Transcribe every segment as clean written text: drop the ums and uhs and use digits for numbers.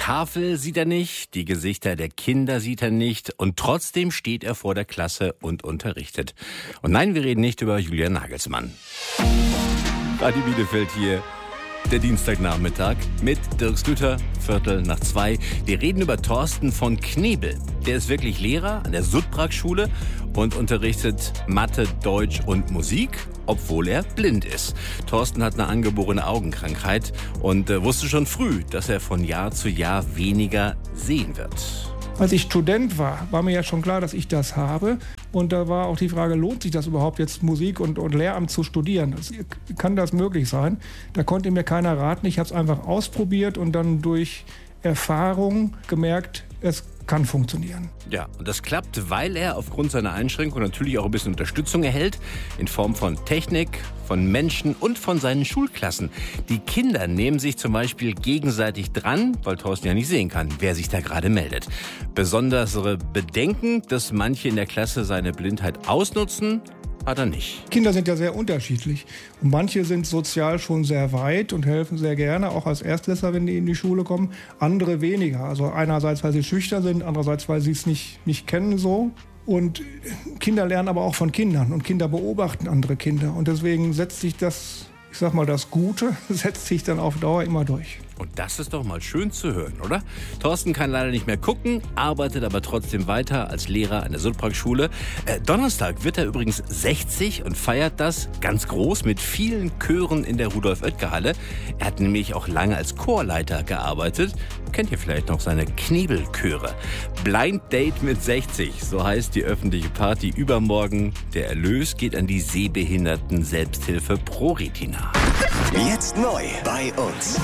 Tafel sieht er nicht, die Gesichter der Kinder sieht er nicht und trotzdem steht er vor der Klasse und unterrichtet. Und nein, wir reden nicht über Julian Nagelsmann. Radio Bielefeld hier. Der Dienstagnachmittag mit Dirk Stüter, 1:15. Wir reden über Thorsten von Knebel. Der ist wirklich Lehrer an der Sudbrag-Schule und unterrichtet Mathe, Deutsch und Musik, obwohl er blind ist. Thorsten hat eine angeborene Augenkrankheit und wusste schon früh, dass er von Jahr zu Jahr weniger sehen wird. Als ich Student war mir ja schon klar, dass ich das habe. Und da war auch die Frage, lohnt sich das überhaupt jetzt Musik und Lehramt zu studieren? Kann das möglich sein? Da konnte mir keiner raten. Ich habe es einfach ausprobiert und dann durch Erfahrung gemerkt, es kann funktionieren. Ja, und das klappt, weil er aufgrund seiner Einschränkung natürlich auch ein bisschen Unterstützung erhält, in Form von Technik, von Menschen und von seinen Schulklassen. Die Kinder nehmen sich zum Beispiel gegenseitig dran, weil Thorsten ja nicht sehen kann, wer sich da gerade meldet. Besondere Bedenken, dass manche in der Klasse seine Blindheit ausnutzen, hat er nicht. Kinder sind ja sehr unterschiedlich. Und manche sind sozial schon sehr weit und helfen sehr gerne, auch als Erstklässler, wenn die in die Schule kommen. Andere weniger. Also einerseits, weil sie schüchtern sind, andererseits, weil sie es nicht kennen so. Und Kinder lernen aber auch von Kindern und Kinder beobachten andere Kinder. Und deswegen setzt sich das, ich sag mal, das Gute, setzt sich dann auf Dauer immer durch. Und das ist doch mal schön zu hören, oder? Thorsten kann leider nicht mehr gucken, arbeitet aber trotzdem weiter als Lehrer an der Sudbrag-Schule. Donnerstag wird er übrigens 60 und feiert das ganz groß mit vielen Chören in der Rudolf-Oetker-Halle. Er hat nämlich auch lange als Chorleiter gearbeitet. Kennt ihr vielleicht noch seine Knebelchöre? Blind Date mit 60, so heißt die öffentliche Party übermorgen. Der Erlös geht an die Sehbehinderten-Selbsthilfe ProRetina. Jetzt neu bei uns.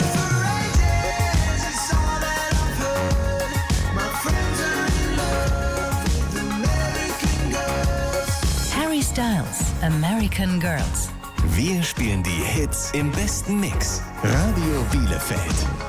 Harry Styles, American Girls. Wir spielen die Hits im besten Mix. Radio Bielefeld.